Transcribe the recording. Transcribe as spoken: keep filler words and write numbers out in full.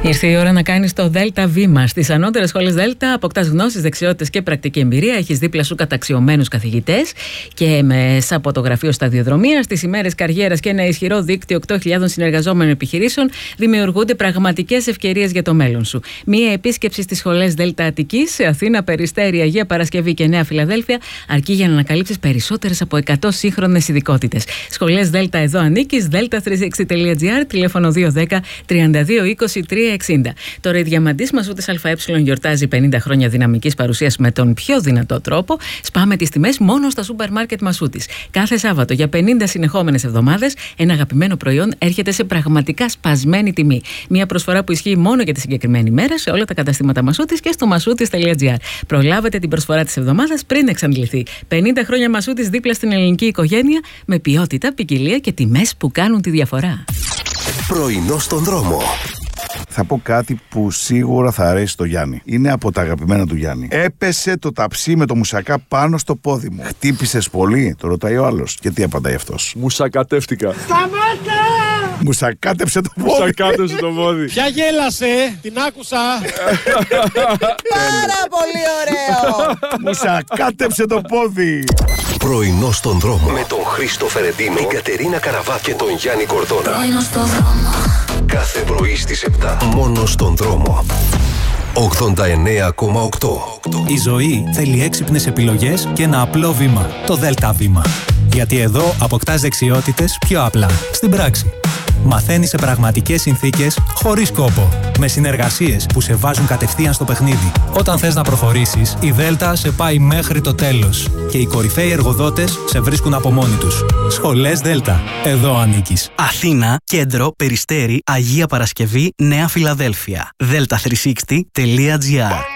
Ήρθε η ώρα να κάνεις το Δέλτα βήμα. Στις ανώτερες σχολές Δέλτα αποκτάς γνώσεις, δεξιότητες και πρακτική εμπειρία. Έχεις δίπλα σου καταξιωμένους καθηγητές και μέσα από το γραφείο σταδιοδρομίας, στις ημέρες καριέρας και ένα ισχυρό δίκτυο οκτώ χιλιάδων συνεργαζόμενων επιχειρήσεων, δημιουργούνται πραγματικές ευκαιρίες για το μέλλον σου. Μία επίσκεψη στις σχολές Δέλτα Αττικής σε Αθήνα, Περιστέρη, Αγία Παρασκευή και Νέα Φιλαδέλφια αρκεί για να ανακαλύψεις περισσότερες από εκατό σύγχρονες ειδικότητες. Σχολές Δέλτα εδώ ανήκεις, δέλτα τριακόσια εξήντα τελεία τζι άρ, τηλέφωνο δύο ένα μηδέν τριάντα δύο είκοσι τρία εξήντα. Τώρα η Διαμαντής Μασούτης ΑΕ γιορτάζει πενήντα χρόνια δυναμικής παρουσίας με τον πιο δυνατό τρόπο. Σπάμε τις τιμές μόνο στα σούπερ μάρκετ Μασούτης. Κάθε Σάββατο για πενήντα συνεχόμενες εβδομάδες ένα αγαπημένο προϊόν έρχεται σε πραγματικά σπασμένη τιμή. Μια προσφορά που ισχύει μόνο για τη συγκεκριμένη μέρα σε όλα τα καταστήματα Μασούτης και στο μασούτης τελεία τζι άρ. Προλάβετε την προσφορά της εβδομάδας πριν εξαντληθεί. πενήντα χρόνια Μασούτης δίπλα στην ελληνική οικογένεια με ποιότητα, ποικιλία και τιμές που κάνουν τη διαφορά. Πρωινό στον δρόμο. Θα πω κάτι που σίγουρα θα αρέσει στο Γιάννη. Είναι από τα αγαπημένα του Γιάννη. Έπεσε το ταψί με το μουσακά πάνω στο πόδι μου. Χτύπησες πολύ, το ρωτάει ο άλλος. Και τι απαντάει αυτός? Μουσακατεύτηκα. Σταμάτα! Μουσακάτεψε το πόδι. Μουσακάτεψε το πόδι. Ποια γέλασε, την άκουσα. Πάρα πολύ ωραίο. Μουσακάτεψε το πόδι. Πρωινό στον δρόμο. Με τον Χρήστο Φερεντίνο, την Κατερίνα Καραβά και τον Γιάννη Κορδόνα. Πρωινό στον δρόμο. Κάθε πρωί στις επτά. Μόνο στον δρόμο. ογδόντα εννέα κόμμα οκτώ. Η ζωή θέλει έξυπνες επιλογές και ένα απλό βήμα. Το Δέλτα βήμα. Γιατί εδώ αποκτάς δεξιότητες πιο απλά, στην πράξη. Μαθαίνεις σε πραγματικές συνθήκες, χωρίς κόπο. Με συνεργασίες που σε βάζουν κατευθείαν στο παιχνίδι. Όταν θες να προχωρήσεις, η Δέλτα σε πάει μέχρι το τέλος. Και οι κορυφαίοι εργοδότες σε βρίσκουν από μόνοι τους. Σχολές Δέλτα. Εδώ ανήκεις. Αθήνα, Κέντρο, Περιστέρη, Αγία Παρασκευή, Νέα Φιλαδέλφια. δέλτα τριακόσια εξήντα τελεία τζι άρ.